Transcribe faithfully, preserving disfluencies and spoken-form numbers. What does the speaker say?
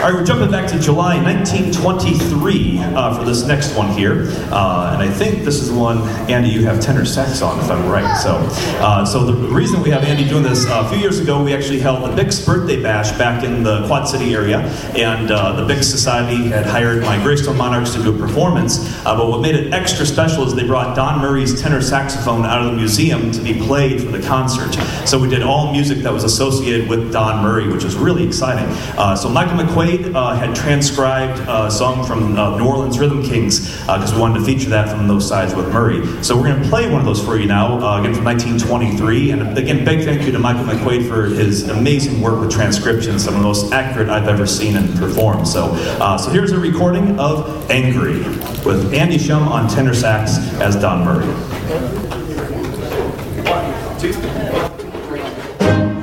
All right, we're jumping back to July nineteen twenty-three uh, for this next one here. Uh, and I think this is the one, Andy, you have tenor sax on, if I'm right. So uh, so the reason we have Andy doing this, uh, a few years ago, we actually held the Bix birthday bash back in the Quad City area. And uh, the Bix Society had hired my Greystone Monarchs to do a performance. Uh, but what made it extra special is they brought Don Murray's tenor saxophone out of the museum to be played for the concert. So we did all music that was associated with Don Murray, which was really exciting. Uh, so Michael McQuaid uh, had transcribed a song from uh, New Orleans Rhythm Kings because uh, we wanted to feature that from those sides with Murray. So we're going to play one of those for you now, uh, again from nineteen twenty-three. And again, big thank you to Michael McQuaid for his amazing work with transcription, some of the most accurate I've ever seen and performed. So, uh, so here's a recording of Angry with Andy Shum on tenor sax as Don Murray. One, two, three.